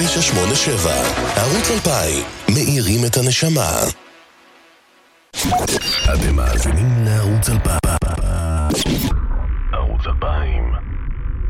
987, ערוץ 2000, מאירים את הנשמה. אתם מאזינים לערוץ 2000.